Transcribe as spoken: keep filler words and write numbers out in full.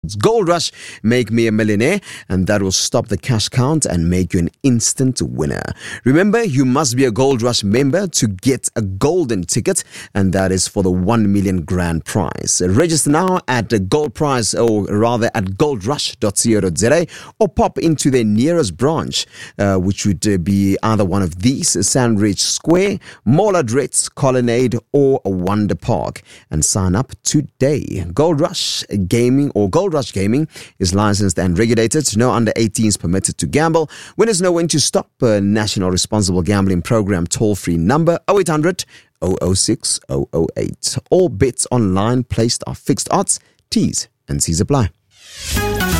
Gold Rush, Make Me a Millionaire, and that will stop the cash count and make you an instant winner. Remember, you must be a Gold Rush member to get a golden ticket, and that is for the one million grand prize. Register now at the Gold Prize, or rather at gold rush dot co dot za, or pop into their nearest branch, uh, which would uh, be either one of these: Sandridge Square, Mall Adretz, Colonnade, or Wonder Park, and sign up today. Gold Rush Gaming or Gold Rush Gaming is licensed and regulated. No under eighteens permitted to gamble. Winners know when to stop. A National Responsible Gambling Program toll-free number oh eight hundred, oh oh six, oh oh eight. All bets online placed are fixed odds. T's and C's apply.